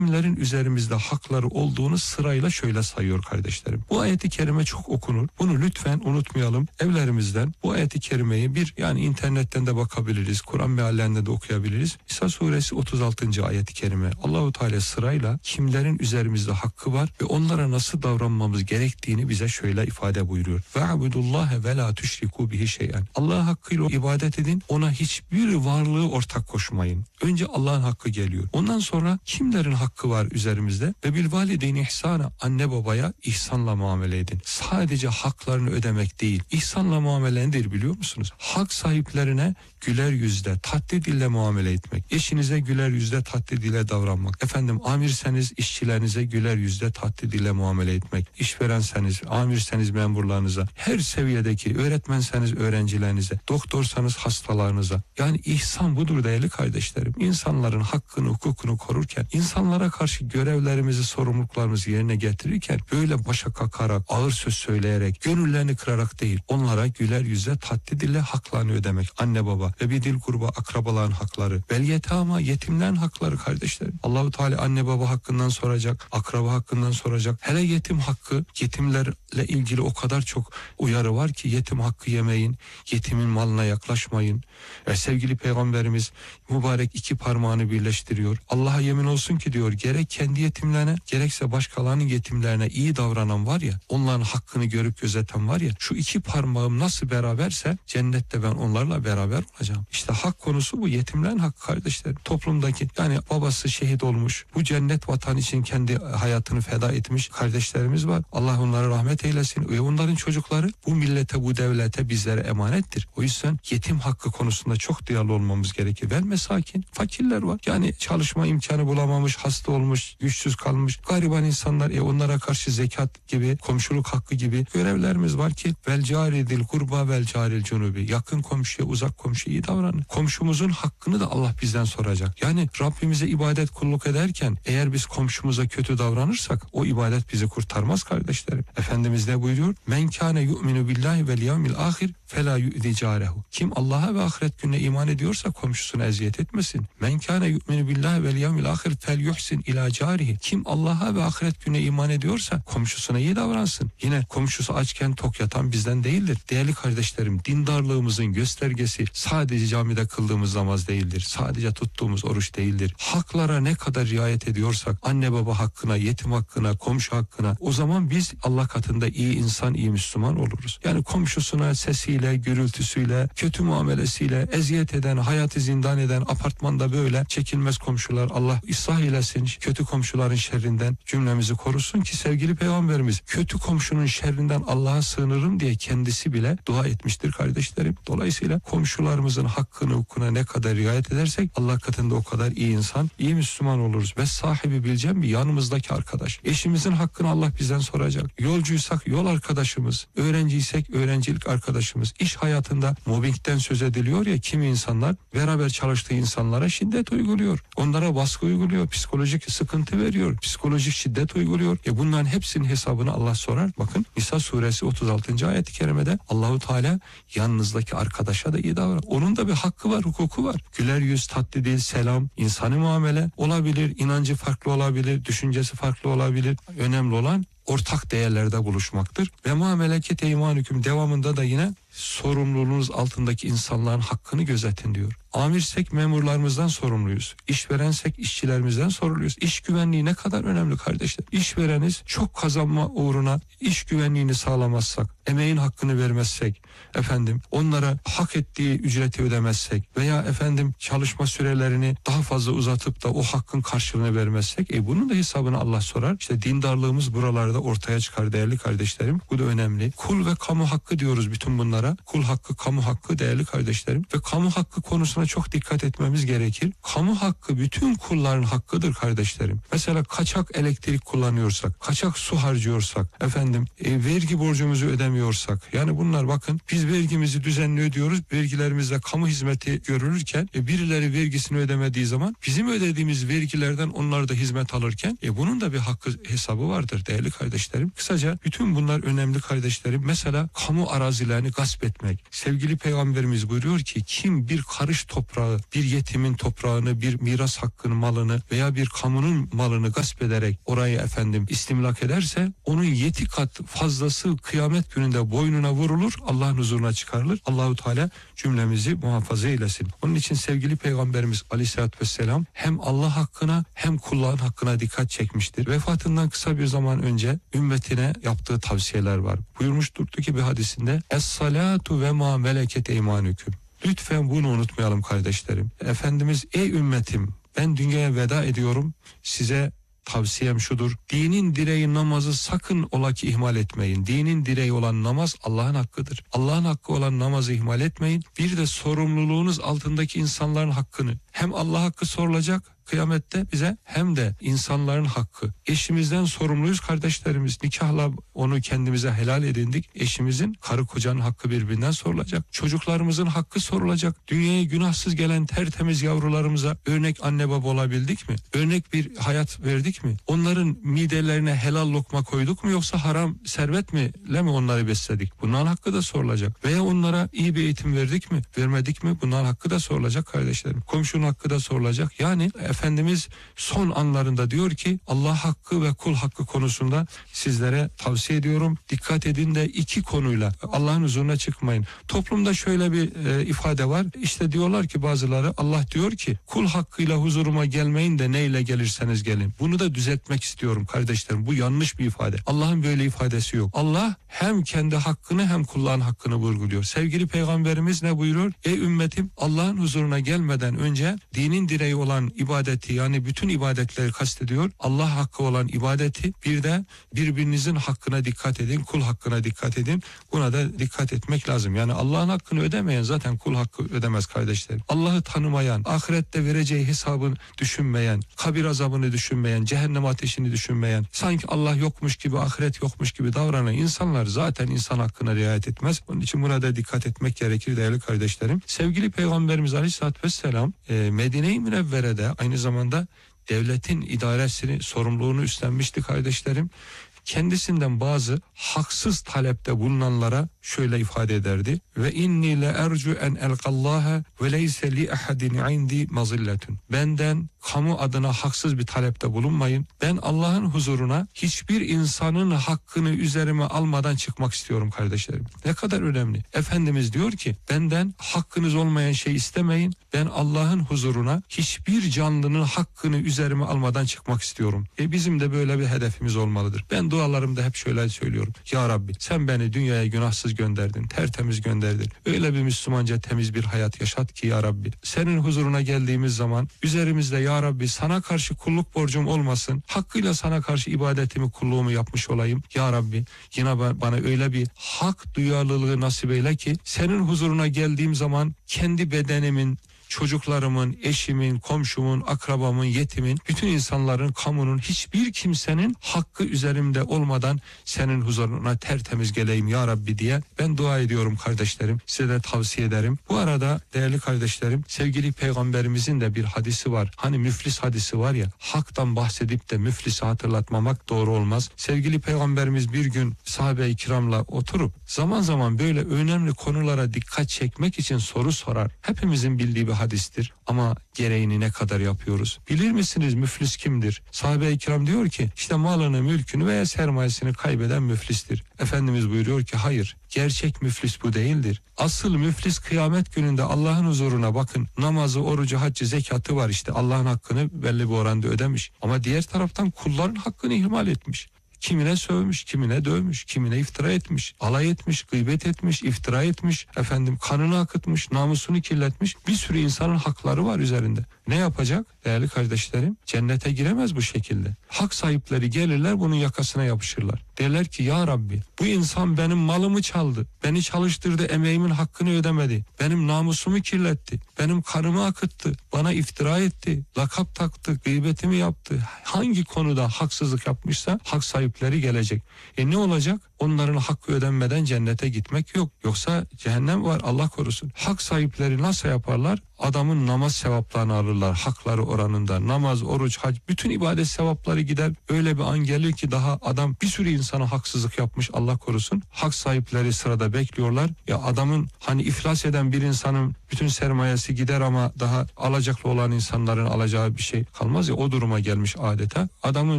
kimlerin üzerimizde hakları olduğunu sırayla şöyle sayıyor kardeşlerim. Bu ayeti kerime çok okunur. Bunu lütfen unutmayalım. Evlerimizden bu ayeti kerimeyi yani internetten de bakabiliriz. Kur'an meallerinde de okuyabiliriz. Nisa suresi 36. ayeti kerime. Allahu Teala sırayla kimlerin üzerimizde hakkı var ve onlara nasıl davranmamız gerektiğini bize şöyle ifade buyuruyor. Ve'budullahe ve la tüşriku bihi şey'en. Allah'a hakkıyla ibadet edin. Ona hiçbir varlığı ortak koşmayın. Önce Allah'ın hakkı geliyor. Ondan sonra kimlerin hakkı var üzerimizde? Ve bil valideyni ihsana. Anne babaya ihsanla muamele edin. Sadece haklarını ödemek değil. İhsanla muamele nedir biliyor musunuz? Hak sahiplerine güler yüzle, tatlı dille muamele etmek. Eşinize güler yüzle, tatlı dille davranmak. Amirseniz işçilerinize güler yüzle, tatlı dille muamele etmek. İşverenseniz, amirseniz memurlarınıza, her seviyedeki öğretmenseniz öğrencilerinize, doktorsanız hastalarınıza. Yani ihsan budur değerli kardeşlerim. İnsanların hakkını, hukukunu korurken, insanlara karşı görevlerimizi, sorumluluklarımızı yerine getirirken böyle başa kakarak, ağır söz söyleyerek, gönüllerini kırarak değil, onlara güler yüzle, tatlı dille haklarını ödemek. Anne baba ve bir dil kurba akrabaların hakları, vel yetama yetimlerin hakları kardeşlerim. Allahu Teala anne baba hakkından soracak, akraba hakkından soracak. Hele yetim hakkı, yetimlerle ilgili o kadar çok uyarı var ki yetim hakkı yemeyin, yetimin malına yaklaşmayın. Sevgili Peygamberimiz mübarek iki parmağını birleştiriyor. Allah'a yemin olsun ki diyor, gerek kendi yetimlerine gerekse başkalarının yetimlerine iyi davranan var ya, onların hakkını görüp gözeten var ya, şu iki parmağım nasıl beraberse cennette ben onlarla beraber olacağım. İşte hak konusu bu, yetimlerin hakkı kardeşlerim. Toplumdaki babası şehit olmuş, bu cennet vatan için kendi hayatını feda etmiş kardeşlerimiz var. Allah onlara rahmet eylesin. Ve onların çocukları bu millete, bu devlete, bizlere emanettir. O yüzden yetim hakkı konusunda çok duyarlı olmamız gerekir. Vel mesakin, fakirler var. Çalışma imkanı bulamamış, hasta olmuş, güçsüz kalmış gariban insanlar. Onlara karşı zekat gibi, komşuluk hakkı gibi görevlerimiz var ki vel caridil kurba vel caril cunubi. Yakın komşuya, uzak komşuya iyi davranın. Komşumuzun hakkını da Allah bizden soracak. Rabbimize ibadet, kulluk ederken eğer biz komşumuza kötü davranırsak o ibadet bizi kurtarmaz kardeşlerim. Efendimiz ne buyuruyor? Men kâne yu'minu billahi vel yevmil ahir felâ yu'zi cârehu. Kim Allah'a ve ahiret gününe iman ediyorsa komşusuna eziyet etmesin. Men kâne yu'minu billahi vel yevmil ahir fel yuhsin ilâ cârihi. Kim Allah'a ve ahiret gününe iman ediyorsa komşusuna iyi davransın. Yine komşusu açken tok yatan bizden değildir. Değerli kardeşlerim, dindarlığımızın göstergesi sadece camide kıldığımız namaz değildir. Sadece tuttuğumuz oruç değildir. Haklara ne kadar riayet ediyorsak, anne baba hakkına, yetim hakkına, komşu hakkına, o zaman biz Allah katında iyi insan, iyi Müslüman oluruz. Komşusuna sesiyle, gürültüsüyle, kötü muamelesiyle eziyet eden, hayatı zindan eden, apartmanda böyle çekilmez komşular, Allah ıslah eylesin, kötü komşuların şerrinden cümlemizi korusun ki sevgili Peygamberimiz kötü komşunun şerrinden Allah'a sığınırım diye kendisi bile dua etmiştir kardeşlerim. Dolayısıyla komşularımızın hakkını, hukukuna ne kadar riayet edersek Allah katında o kadar iyi insan, iyi Müslüman oluruz. Ve sahibi bileceğim bir yanımızdaki arkadaş. Eşimizin hakkını Allah bizden soracak. Yolcuysak yol arkadaşımız, öğrenciysek öğrencilik arkadaşımız. İş hayatında mobbingden söz ediliyor ya, kimi insanlar beraber çalıştığı insanlara şiddet uyguluyor. Onlara baskı uyguluyor, psikolojik sıkıntı veriyor, psikolojik şiddet uyguluyor. Bunların hepsinin hesabını Allah sorar. Bakın Nisa suresi 36. ayet-i kerimede Allahu Teala yanınızdaki arkadaşa da iyi davran. Onun da bir hakkı var, hukuku var. Güler yüz, tatlı dil, selam, insani muamele olabilir, inancı farklı olabilir, düşüncesi farklı olabilir. Önemli olan ortak değerlerde buluşmaktır. Ve ma meleket eymanüküm devamında da yine sorumluluğunuz altındaki insanların hakkını gözetin diyor. Amirsek memurlarımızdan sorumluyuz. İşverensek işçilerimizden sorumluyuz. İş güvenliği ne kadar önemli kardeşler. İşvereniz çok kazanma uğruna iş güvenliğini sağlamazsak, emeğin hakkını vermezsek, onlara hak ettiği ücreti ödemezsek veya çalışma sürelerini daha fazla uzatıp da o hakkın karşılığını vermezsek, bunun da hesabını Allah sorar. İşte dindarlığımız buralarda ortaya çıkar değerli kardeşlerim. Bu da önemli. Kul ve kamu hakkı diyoruz bütün bunlara. Kul hakkı, kamu hakkı değerli kardeşlerim. Ve kamu hakkı konusuna çok dikkat etmemiz gerekir. Kamu hakkı bütün kulların hakkıdır kardeşlerim. Mesela kaçak elektrik kullanıyorsak, kaçak su harcıyorsak, vergi borcumuzu ödemiyorsak, bunlar bakın biz vergimizi düzenli ödüyoruz. Vergilerimizle kamu hizmeti görülürken birileri vergisini ödemediği zaman bizim ödediğimiz vergilerden onlar da hizmet alırken bunun da bir hakkı hesabı vardır değerli kardeşlerim. Kısaca bütün bunlar önemli kardeşlerim. Mesela kamu arazilerini gasp gasp etmek. Sevgili Peygamberimiz buyuruyor ki kim bir karış toprağı, bir yetimin toprağını, bir miras hakkını, malını veya bir kamunun malını gasp ederek orayı istimlak ederse onun 7 kat fazlası kıyamet gününde boynuna vurulur, Allah'ın huzuruna çıkarılır. Allahu Teala cümlemizi muhafaza eylesin. Onun için sevgili Peygamberimiz Aleyhisselatü Vesselam hem Allah hakkına hem kulların hakkına dikkat çekmiştir. Vefatından kısa bir zaman önce ümmetine yaptığı tavsiyeler var. Buyurmuşturdu ki bir hadisinde Es-salatu ve ma meleket eymanüküm. Lütfen bunu unutmayalım kardeşlerim. Efendimiz ey ümmetim ben dünyaya veda ediyorum, size tavsiyem şudur. Dinin direği namazı sakın ola ki ihmal etmeyin. Dinin direği olan namaz Allah'ın hakkıdır. Allah'ın hakkı olan namazı ihmal etmeyin. Bir de sorumluluğunuz altındaki insanların hakkını. Hem Allah hakkı sorulacak kıyamette bize hem de insanların hakkı. Eşimizden sorumluyuz kardeşlerimiz. Nikahla onu kendimize helal edindik. Eşimizin, karı kocanın hakkı birbirinden sorulacak. Çocuklarımızın hakkı sorulacak. Dünyaya günahsız gelen tertemiz yavrularımıza örnek anne baba olabildik mi? Örnek bir hayat verdik mi? Onların midelerine helal lokma koyduk mu yoksa haram servetle mi onları besledik? Bunların hakkı da sorulacak. Veya onlara iyi bir eğitim verdik mi? Vermedik mi? Bunların hakkı da sorulacak kardeşlerim. Komşunun hakkı da sorulacak. Yani Efendimiz son anlarında diyor ki Allah hakkı ve kul hakkı konusunda sizlere tavsiye ediyorum. Dikkat edin de 2 konuyla Allah'ın huzuruna çıkmayın. Toplumda şöyle bir ifade var. İşte diyorlar ki bazıları Allah diyor ki kul hakkıyla huzuruma gelmeyin de neyle gelirseniz gelin. Bunu da düzeltmek istiyorum kardeşlerim. Bu yanlış bir ifade. Allah'ın böyle ifadesi yok. Allah hem kendi hakkını hem kulların hakkını vurguluyor. Sevgili Peygamberimiz ne buyuruyor? Ey ümmetim Allah'ın huzuruna gelmeden önce dinin direği olan ibadeti yani bütün ibadetleri kastediyor. Allah hakkı olan ibadeti bir de birbirinizin hakkına dikkat edin. Kul hakkına dikkat edin. Buna da dikkat etmek lazım. Yani Allah'ın hakkını ödemeyen zaten kul hakkı ödemez kardeşlerim. Allah'ı tanımayan, ahirette vereceği hesabını düşünmeyen, kabir azabını düşünmeyen, cehennem ateşini düşünmeyen, sanki Allah yokmuş gibi, ahiret yokmuş gibi davranan insanlar zaten insan hakkına riayet etmez. Onun için buna da dikkat etmek gerekir değerli kardeşlerim. Sevgili Peygamberimiz Aleyhisselatü Vesselam Medine-i Münevvere'de aynı zamanda devletin idaresini, sorumluluğunu üstlenmişti kardeşlerim. Kendisinden bazı haksız talepte bulunanlara şöyle ifade ederdi. Ve inni le ercu en elqallaha ve leyse li ahadin indi mazilletun. Benden kamu adına haksız bir talepte bulunmayın. Ben Allah'ın huzuruna hiçbir insanın hakkını üzerime almadan çıkmak istiyorum kardeşlerim. Ne kadar önemli. Efendimiz diyor ki benden hakkınız olmayan şey istemeyin. Ben Allah'ın huzuruna hiçbir canlının hakkını üzerime almadan çıkmak istiyorum. Bizim de böyle bir hedefimiz olmalıdır. Ben dualarımda hep şöyle söylüyorum. Ya Rabbi sen beni dünyaya günahsız gönderdin, tertemiz gönderdin. Öyle bir Müslümanca temiz bir hayat yaşat ki ya Rabbi. Senin huzuruna geldiğimiz zaman üzerimizde ya Rabbi sana karşı kulluk borcum olmasın. Hakkıyla sana karşı ibadetimi, kulluğumu yapmış olayım. Ya Rabbi yine bana öyle bir hak duyarlılığı nasip eyle ki senin huzuruna geldiğim zaman kendi bedenimin, çocuklarımın, eşimin, komşumun, akrabamın, yetimin, bütün insanların, kamunun, hiçbir kimsenin hakkı üzerimde olmadan senin huzuruna tertemiz geleyim ya Rabbi diye ben dua ediyorum kardeşlerim. Size de tavsiye ederim. Bu arada değerli kardeşlerim, sevgili Peygamberimizin de bir hadisi var. Hani müflis hadisi var ya, haktan bahsedip de müflisi hatırlatmamak doğru olmaz. Sevgili Peygamberimiz bir gün sahabe-i kiramla oturup zaman zaman böyle önemli konulara dikkat çekmek için soru sorar. Hepimizin bildiği bir hadistir ama gereğini ne kadar yapıyoruz? Bilir misiniz müflis kimdir? Sahabe-i kiram diyor ki işte malını, mülkünü veya sermayesini kaybeden müflistir. Efendimiz buyuruyor ki hayır, gerçek müflis bu değildir. Asıl müflis kıyamet gününde Allah'ın huzuruna bakın namazı, orucu, haccı, zekatı var işte Allah'ın hakkını belli bir oranda ödemiş. Ama diğer taraftan kulların hakkını ihmal etmiş. Kimine sövmüş, kimine dövmüş, kimine iftira etmiş, alay etmiş, gıybet etmiş, iftira etmiş, kanını akıtmış, namusunu kirletmiş. Bir sürü insanın hakları var üzerinde. Ne yapacak? Değerli kardeşlerim, cennete giremez bu şekilde. Hak sahipleri gelirler bunun yakasına yapışırlar. Derler ki ya Rabbi bu insan benim malımı çaldı, beni çalıştırdı, emeğimin hakkını ödemedi, benim namusumu kirletti, benim kanımı akıttı, bana iftira etti, lakap taktı, gıybetimi yaptı. Hangi konuda haksızlık yapmışsa hak sahipleri gelecek. Ne olacak? onların hakkı ödenmeden cennete gitmek yok. Yoksa cehennem var, Allah korusun. Hak sahipleri nasıl yaparlar? Adamın namaz sevaplarını alırlar hakları oranında. Namaz, oruç, hac, bütün ibadet sevapları gider. Öyle bir an gelir ki daha adam bir sürü insana haksızlık yapmış, Allah korusun. Hak sahipleri sırada bekliyorlar. Ya adamın hani iflas eden bir insanın bütün sermayesi gider ama daha alacaklı olan insanların alacağı bir şey kalmaz ya, o duruma gelmiş adeta. Adamın